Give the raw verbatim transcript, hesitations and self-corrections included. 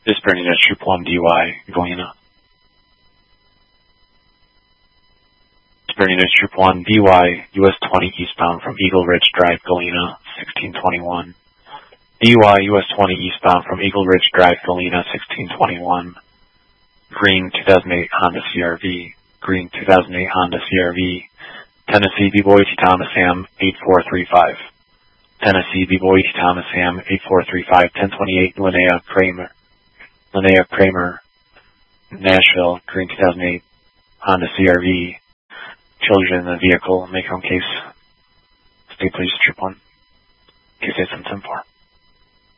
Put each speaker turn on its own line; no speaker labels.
This Bernadette Troop one D U I, Galena. This Bernadette Troop one D U I, U S twenty eastbound from Eagle Ridge Drive, Galena, sixteen twenty-one. D U I, U S twenty eastbound from Eagle Ridge Drive, Galena, sixteen twenty-one. Green two thousand eight Honda C R V. Green two thousand eight Honda C R V. Tennessee B-Boy T Thomas Sam eight four three five. Tennessee B-Boy T Thomas Sam eight four three five. ten twenty-eight Linnea Kramer. Linnea Kramer. Nashville. Green two thousand eight Honda C R V. Children in the vehicle. Make home case. State Police Troop one. Case eight seven seven four.